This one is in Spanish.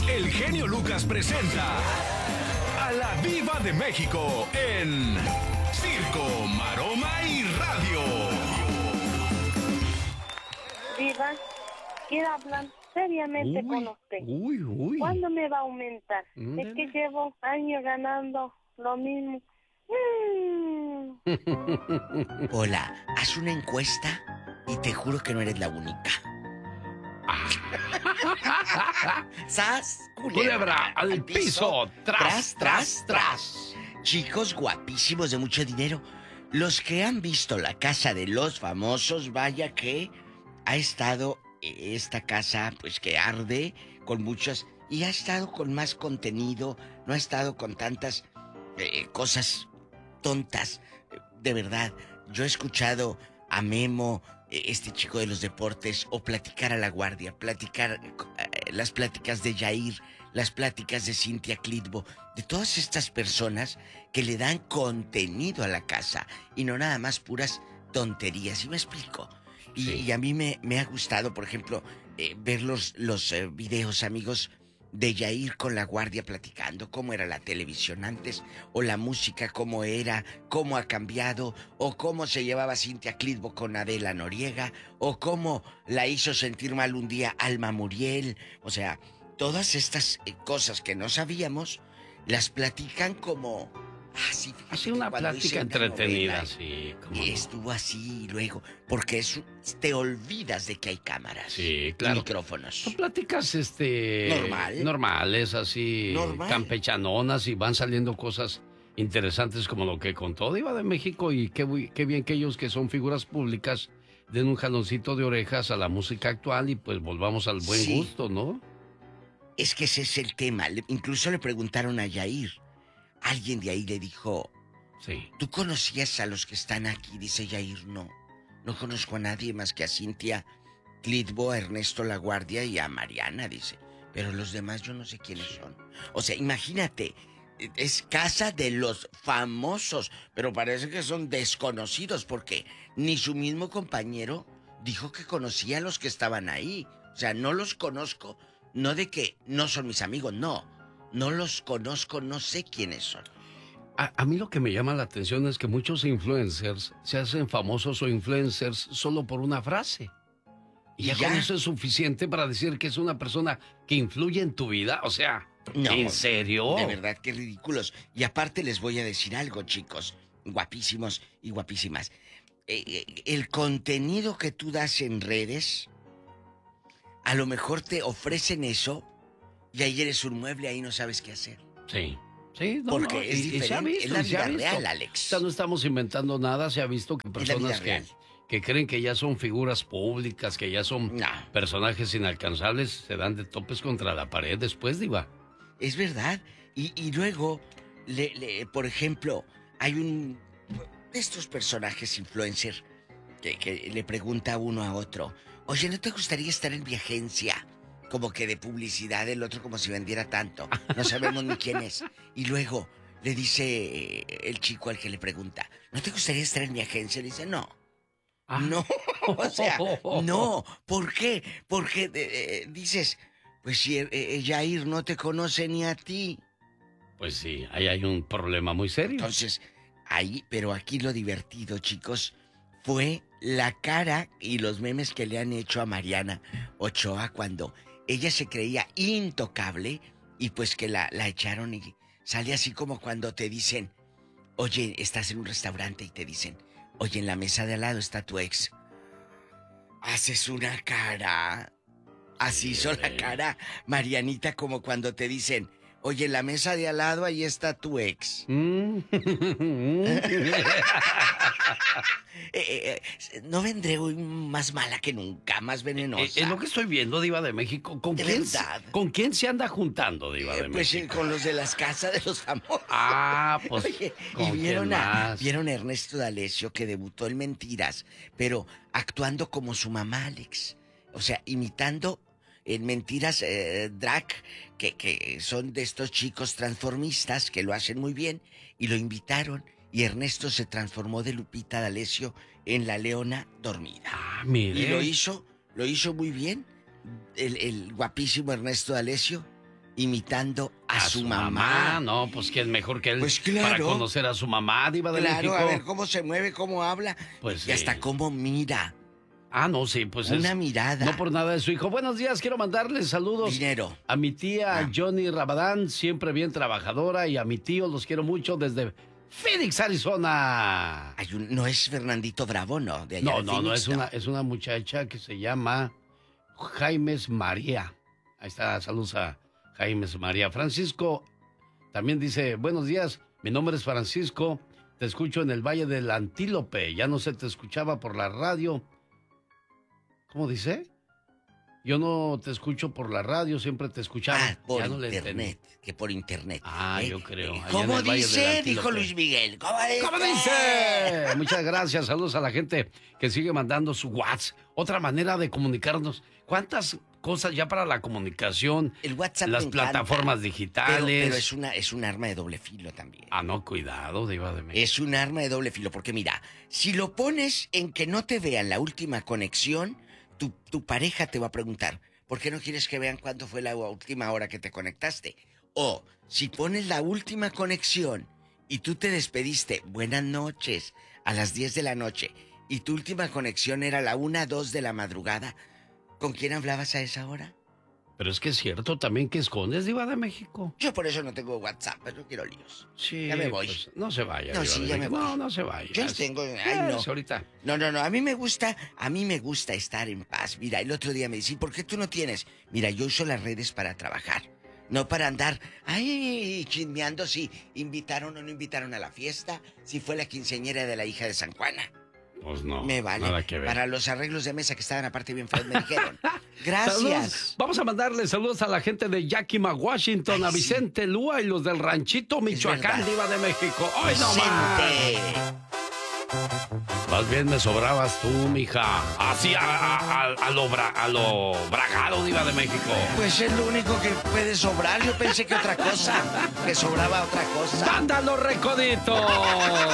el genio Lucas presenta a la Diva de México en Circo, Maroma y Radio. Diva, quiero hablar seriamente con usted. ¿Cuándo me va a aumentar? Es que llevo años ganando lo mismo. Hola, haz una encuesta y te juro que no eres la única. ¡Sas! Culebra al piso. Tras. Chicos guapísimos de mucho dinero. Los que han visto La Casa de los Famosos, vaya que ha estado esta casa, pues que arde con muchos, y ha estado con más contenido, no ha estado con tantas cosas tontas. De verdad, yo he escuchado a Memo, este chico de los deportes, o platicar a La Guardia, platicar las pláticas de Yair, las pláticas de Cintia Clitbo, de todas estas personas que le dan contenido a la casa y no nada más puras tonterías. ¿Sí me explico? Y a mí me ha gustado, por ejemplo, ver los videos, amigos, de Yair con La Guardia platicando cómo era la televisión antes, o la música cómo era, cómo ha cambiado, o cómo se llevaba Cintia Clitbo con Adela Noriega, o cómo la hizo sentir mal un día Alma Muriel. O sea, todas estas cosas que no sabíamos, las platican como... sí, así una plática entretenida, novela, sí. Y estuvo así y luego, porque te olvidas de que hay cámaras. Sí, claro. Micrófonos. Son pláticas, normal. normales, así, normal, campechanonas, y van saliendo cosas interesantes como lo que contó Diva de México, y qué bien que ellos, que son figuras públicas, den un jaloncito de orejas a la música actual, y pues volvamos al buen gusto, ¿no? Es que ese es el tema. Incluso le preguntaron a Yair. Alguien de ahí le dijo, sí, ¿tú conocías a los que están aquí? Dice Yair, no conozco a nadie más que a Cintia Clitbo, a Ernesto La Guardia y a Mariana, dice. Pero los demás yo no sé quiénes son. O sea, imagínate, es casa de los famosos, pero parece que son desconocidos porque ni su mismo compañero dijo que conocía a los que estaban ahí. O sea, no los conozco, no de que no son mis amigos, no los conozco, no sé quiénes son. A mí lo que me llama la atención es que muchos influencers se hacen famosos o influencers solo por una frase. Y ya con eso es suficiente para decir que es una persona que influye en tu vida. O sea, no, ¿en serio? De verdad, qué ridículos. Y aparte les voy a decir algo, chicos, guapísimos y guapísimas. El contenido que tú das en redes, a lo mejor te ofrecen eso y ahí eres un mueble, ahí no sabes qué hacer. Sí. Sí, porque es diferente, se ha visto, es la vida real, Alex. O sea, no estamos inventando nada, se ha visto que personas que creen que ya son figuras públicas, que ya son personajes inalcanzables, se dan de topes contra la pared después, Diva. Es verdad. Y luego, por ejemplo, hay un de estos personajes influencer que le pregunta a uno a otro, oye, ¿no te gustaría estar en mi agencia? Como que de publicidad, el otro como si vendiera tanto. No sabemos ni quién es. Y luego le dice el chico al que le pregunta, ¿no te gustaría estar en mi agencia? Le dice, no. No, o sea, no. ¿Por qué? Porque dices, pues si Yair no te conoce ni a ti. Pues sí, ahí hay un problema muy serio. Entonces, pero aquí lo divertido, chicos, fue la cara y los memes que le han hecho a Mariana Ochoa cuando ella se creía intocable y pues que la echaron y sale así como cuando te dicen, oye, estás en un restaurante y te dicen, oye, en la mesa de al lado está tu ex. Haces una cara, así hizo la cara Marianita como cuando te dicen, oye, en la mesa de al lado ahí está tu ex. No vendré hoy más mala que nunca, más venenosa. Es lo que estoy viendo, Diva de México. ¿Con quién se anda juntando, Diva de México? Pues con los de las casas de los famosos. Pues. Oye, ¿y vieron a Ernesto D'Alessio, que debutó en Mentiras, pero actuando como su mamá, Alex? O sea, imitando en Mentiras drag, que son de estos chicos transformistas que lo hacen muy bien, y lo invitaron. Y Ernesto se transformó de Lupita D'Alessio en la leona dormida. Mire. Y lo hizo muy bien. El guapísimo Ernesto D'Alessio. imitando a su mamá. No, pues quién mejor que él pues claro, para conocer a su mamá, Diva de México. Claro, a ver cómo se mueve, cómo habla pues y hasta cómo mira. No, sí, pues una mirada. No por nada de su hijo. Buenos días, quiero mandarles saludos. Dinero. A mi tía Johnny Rabadán, siempre bien trabajadora, y a mi tío, los quiero mucho desde Phoenix, Arizona. No es Fernandito Bravo, ¿no? De allá de Phoenix, es una muchacha que se llama Jaimes María. Ahí está, saludos a Jaimes María. Francisco también dice, buenos días, mi nombre es Francisco, te escucho en el Valle del Antílope, ya no se te escuchaba por la radio. ¿Cómo dice? Yo no te escucho por la radio, siempre te escuchaba. Por internet, que por internet. Yo creo. ¿Cómo dice? Dijo Luis Miguel. ¿Cómo dice? Muchas gracias, saludos a la gente que sigue mandando su WhatsApp. Otra manera de comunicarnos. ¿Cuántas cosas ya para la comunicación? El WhatsApp las plataformas digitales. Pero es un arma de doble filo también. No, cuidado, Diva de México. Es un arma de doble filo, porque mira, si lo pones en que no te vean la última conexión, tu pareja te va a preguntar, ¿por qué no quieres que vean cuándo fue la última hora que te conectaste? O, si pones la última conexión y tú te despediste, buenas noches, a las 10 de la noche, y tu última conexión era a la 1, 2 de la madrugada, ¿con quién hablabas a esa hora? Pero es que es cierto también que escondes, Diva de México. Yo por eso no tengo WhatsApp, pero no quiero líos. Sí. Ya me voy. Pues, no se vaya. No, sí, ya me voy. No se vaya. Yo tengo... Ay, no. Ahorita. No. A mí me gusta estar en paz. Mira, el otro día me decían, ¿por qué tú no tienes? Mira, yo uso las redes para trabajar. No para andar, chismeando si invitaron o no invitaron a la fiesta, si fue la quinceañera de la hija de San Juana. Pues no, me vale. Nada que ver. Para los arreglos de mesa que estaban aparte bien feos, me dijeron. Gracias. Saludos. Vamos a mandarle saludos a la gente de Yakima, Washington, a Vicente Lúa y los del Ranchito, Michoacán, Diva de México. ¡Ay, no más! Más bien me sobrabas tú, mija. Así a lo bragado, Diva de México. Pues es lo único que puede sobrar. Yo pensé que otra cosa. Que sobraba otra cosa. ¡Ándalo, recodito!